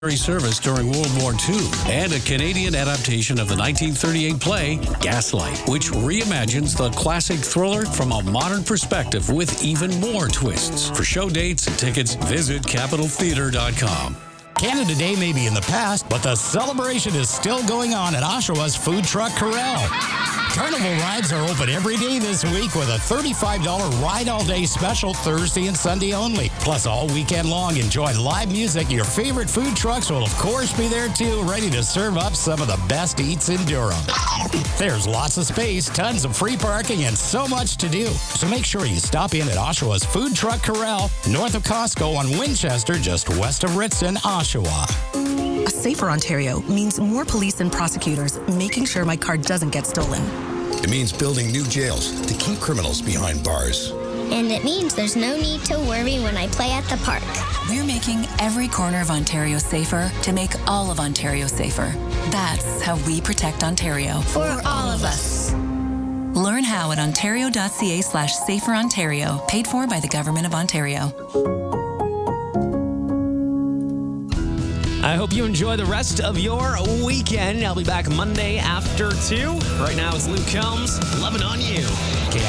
service during World War II, and a Canadian adaptation of the 1938 play Gaslight, which reimagines the classic thriller from a modern perspective with even more twists. For show dates and tickets, visit CapitolTheater.com. Canada Day may be in the past, but the celebration is still going on at Oshawa's Food Truck Corral. Carnival rides are open every day this week with a $35 ride all day special Thursday and Sunday only. Plus, all weekend long, enjoy live music. Your favorite food trucks will, of course, be there too, ready to serve up some of the best eats in Durham. There's lots of space, tons of free parking, and so much to do. So make sure you stop in at Oshawa's Food Truck Corral, north of Costco on Winchester, just west of Ritson, Oshawa. A safer Ontario means more police and prosecutors making sure my car doesn't get stolen. It means building new jails to keep criminals behind bars. And it means there's no need to worry when I play at the park. We're making every corner of Ontario safer to make all of Ontario safer. That's how we protect Ontario. For all of us. Learn how at ontario.ca/saferontario, paid for by the Government of Ontario. I hope you enjoy the rest of your weekend. I'll be back Monday after 2. Right now it's Luke Combs, Lovin' on You.